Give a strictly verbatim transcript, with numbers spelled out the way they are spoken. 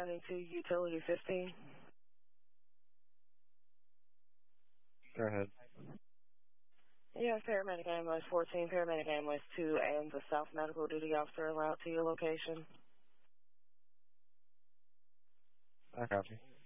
County two, Utility fifteen. Go ahead. Yeah, paramedic ambulance fourteen, paramedic ambulance two, and the South medical duty officer allowed to your location. I copy.